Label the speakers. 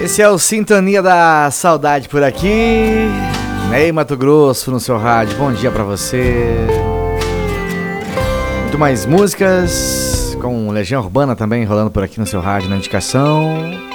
Speaker 1: Esse é o Sintonia da Saudade por aqui. Ney Mato Grosso no seu rádio. Bom dia pra você. Muito mais músicas com Legião Urbana também rolando por aqui no seu rádio na indicação.